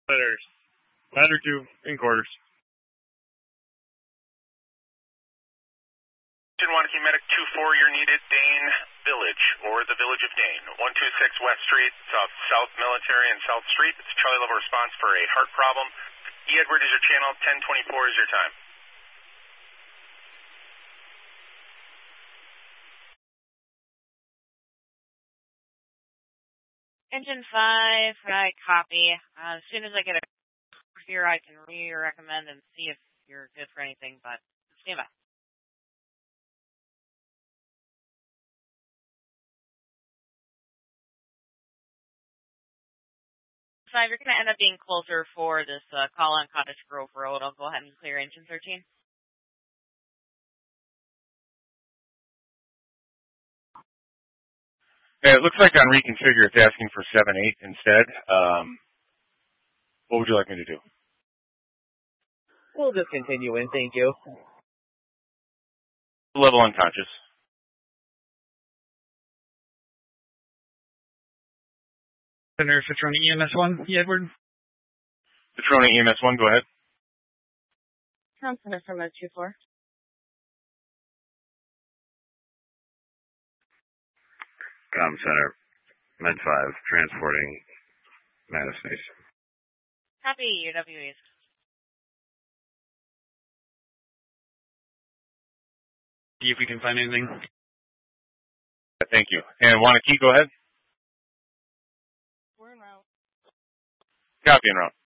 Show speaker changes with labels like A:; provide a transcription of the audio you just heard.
A: Letters. Ladder 2 in quarters.
B: Wanakee Medic 2-4, you're needed, Dane Village, or the Village of Dane. 126 West Street, South Military and South Street. It's a Charlie level response for a heart problem. E. Edward is your channel, 1024 is your time.
C: Engine 5, I copy. As soon as I get a here, I can recommend and see if you're good for anything, but stand by. 5, you're going to end up being closer for this call on Cottage Grove Road. I'll go ahead and clear engine 13.
D: Yeah, it looks like on reconfigure it's asking for 7-8 instead. What would you like me to do?
E: We'll just continue in, thank you.
D: Level unconscious.
F: Center Citroni EMS-1, Edward.
D: Citroni EMS-1, go ahead.
C: Tom Center from Med-2-4.
G: Com Center, Med-5, transporting Manor Station.
C: Copy, UWEs.
F: See if we can find anything.
D: Thank you. And Wanakee, go ahead.
C: We're en route.
D: Copy en route.